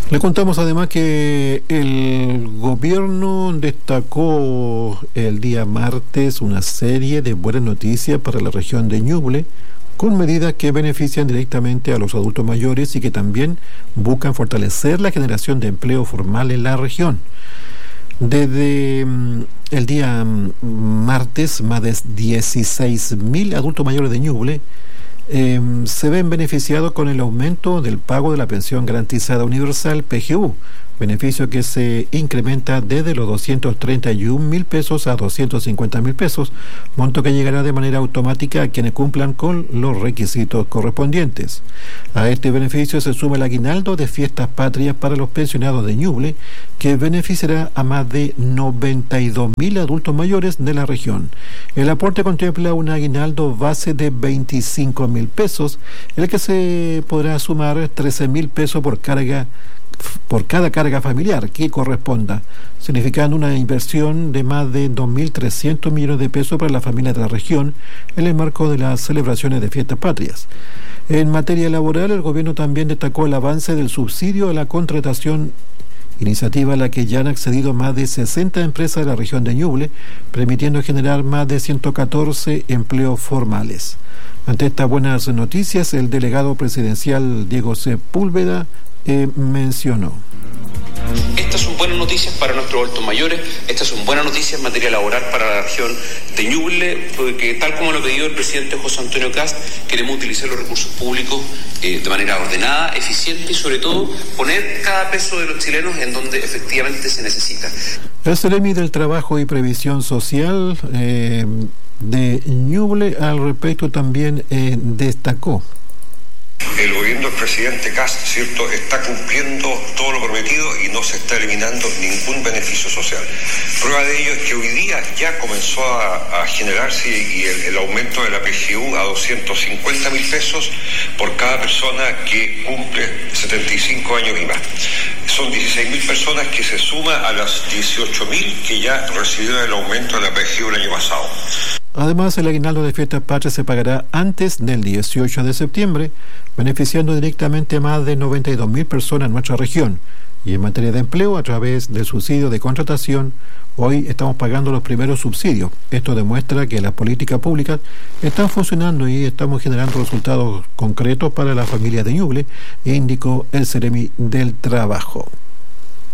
Le contamos además que el gobierno destacó el día martes una serie de buenas noticias para la región de Ñuble, con medidas que benefician directamente a los adultos mayores y que también buscan fortalecer la generación de empleo formal en la región. Desde el día martes, más de 16.000 adultos mayores de Ñuble se ven beneficiados con el aumento del pago de la pensión garantizada universal PGU, beneficio que se incrementa desde los 231.000 pesos a 250.000 pesos, monto que llegará de manera automática a quienes cumplan con los requisitos correspondientes. A este beneficio se suma el aguinaldo de fiestas patrias para los pensionados de Ñuble, que beneficiará a más de 92.000 adultos mayores de la región. El aporte contempla un aguinaldo base de 25.000 pesos, en el que se podrá sumar 13.000 pesos por cada carga familiar que corresponda, significando una inversión de más de 2.300 millones de pesos para las familias de la región en el marco de las celebraciones de fiestas patrias. En materia laboral, el gobierno también destacó el avance del subsidio a la contratación, iniciativa a la que ya han accedido más de 60 empresas de la región de Ñuble, permitiendo generar más de 114 empleos formales. Ante estas buenas noticias, el delegado presidencial Diego Sepúlveda mencionó: estas son buenas noticias para nuestros adultos mayores, estas son buenas noticias en materia laboral para la región de Ñuble, porque tal como lo ha pedido el presidente José Antonio Kast, queremos utilizar los recursos públicos de manera ordenada, eficiente y sobre todo poner cada peso de los chilenos en donde efectivamente se necesita. El Ceremi del Trabajo y Previsión Social de Ñuble al respecto también destacó: el gobierno del presidente Kast, ¿cierto?, está cumpliendo todo lo prometido y no se está eliminando ningún beneficio social. Prueba de ello es que hoy día ya comenzó a generarse el aumento de la PGU a 250.000 pesos por cada persona que cumple 75 años y más. Son 16.000 personas que se suman a las 18.000 que ya recibieron el aumento de la PGU el año pasado. Además, el aguinaldo de fiestas patrias se pagará antes del 18 de septiembre, beneficiando directamente a más de 92.000 personas en nuestra región. Y en materia de empleo, a través del subsidio de contratación, hoy estamos pagando los primeros subsidios. Esto demuestra que las políticas públicas están funcionando y estamos generando resultados concretos para la familia de Ñuble, indicó el Ceremi del Trabajo.